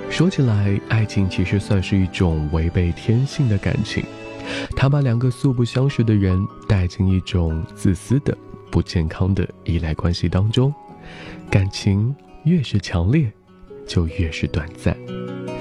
说起来，爱情其实算是一种违背天性的感情，它把两个素不相识的人带进一种自私的、不健康的依赖关系当中，感情越是强烈，就越是短暂。